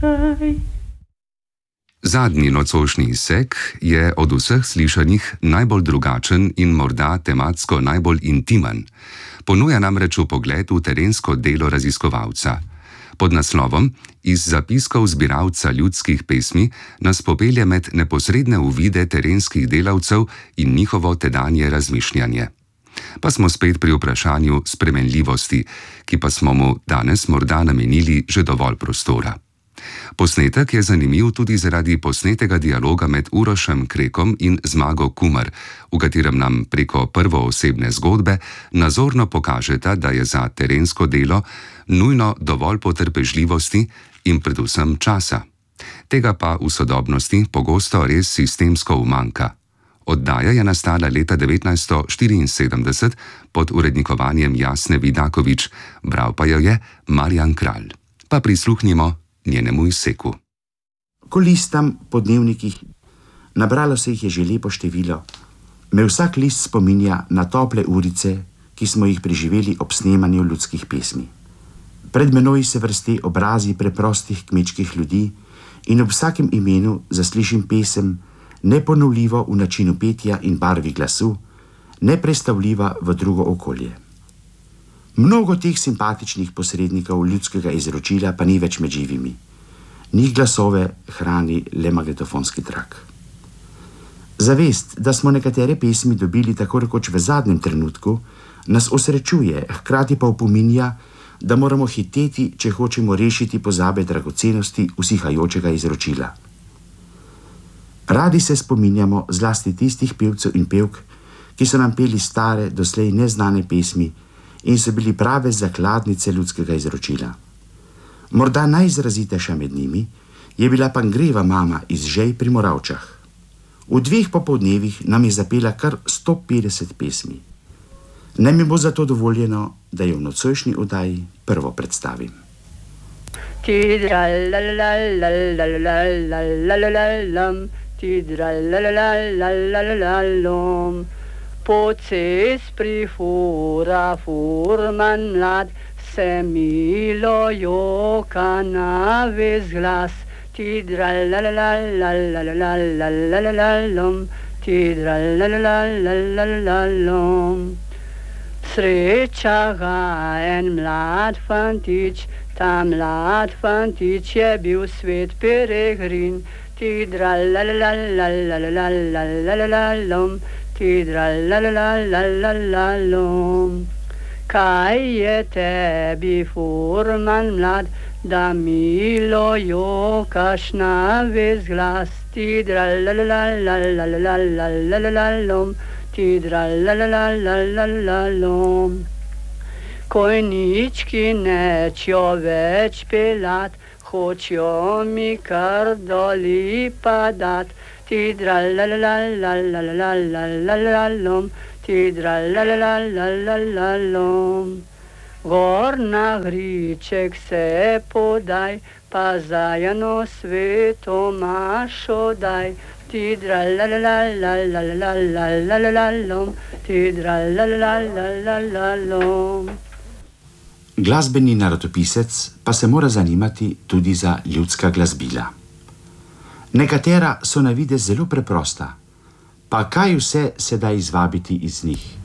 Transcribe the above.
Zadnji nocojšnji izsek je od vseh slišanih najbolj drugačen in morda tematsko najbolj intimen. Ponuja namreč vpogled v terensko delo raziskovalca. Pod naslovom Iz zapiskov zbiralca ljudskih pesmi nas popelje med neposredne uvide terenskih delavcev in njihovo tedanje razmišljanje. Pa smo spet pri vprašanju spremenljivosti, ki pa smo mu danes morda namenili že dovolj prostora. Posnetek je zanimiv tudi zaradi posnetega dialoga med Urošem Krekom in Zmago Kumar, v katerem nam preko prvoosebne zgodbe nazorno pokažeta, da je za terensko delo nujno dovolj potrpežljivosti in predvsem časa. Tega pa v sodobnosti pogosto res sistemsko umanjka. Oddaja je nastala leta 1974 pod urednikovanjem Jasne Vidaković, bral pa jo je Marjan Kralj. Pa prisluhnimo njenemu izseku. Ko listam po dnevnikih, nabralo se jih je že lepo število, me vsak list spominja na tople urice, ki smo jih preživeli ob snemanju ljudskih pesmi. Pred menoj se vrsti obrazi preprostih kmečkih ljudi in ob vsakem imenu zaslišim pesem, neponovljivo v načinu petja in barvi glasu, neprestavljiva v drugo okolje. Mnogo teh simpatičnih posrednikov ljudskega izročila pa ni več med živimi. Njih glasove hrani le magnetofonski trak. Zavest, da smo nekatere pesmi dobili tako rekoč v zadnjem trenutku, nas osrečuje, hkrati pa opominja, da moramo hiteti, če hočemo rešiti pozabe dragocenosti usihajočega izročila. Radi se spominjamo zlasti tistih pevcev in pevk, ki so nam peli stare, doslej neznane pesmi in so bili prave zakladnice ljudskega izročila. Morda najizrazitejša med njimi je bila Pangreva mama iz Žej pri Moravčah. V 2 popoldnevih nam je zapela kar 150 pesmi. Naj mi bo zato dovoljeno, da jo v nocojšnji oddaji prvo predstavim. Po cesti fura furman mlad, se milo joka na ves glas. Tidralalalalalalalalalalom, tidralalalalalalalom. Sreča ga en mlad fantič, ta mlad fantič je bil svet peregrin. Tidralalalalalalalalalalom, tidralalalalalalalom. Kaj je tebi, furman mlad, da milo jokaš na ves glas? Tidralalalalalalalalalalom, tidralalalalalalalom. Konjički nećo več pelat, hočjo mi kar doli padat. Tidralalalalalalalalalalom, tidralalalalalalalom. Gor na griček se podaj, pa zajano sveto mašo daj. Tidralalalalalalalalalalom, tidralalalalalalalom. Glasbeni narodopisec pa se mora zanimati tudi za ljudska glasbila. Nekatera so na videz zelo preprosta, pa kaj vse se da izvabiti iz njih?